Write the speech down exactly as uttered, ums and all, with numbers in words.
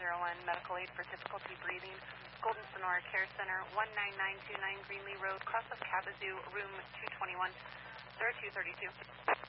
zero one, medical aid for difficulty breathing, Golden Sonora Care Center, one nine nine two nine Greenlee Road, cross of Kabazu, room two twenty-one, zero two three two.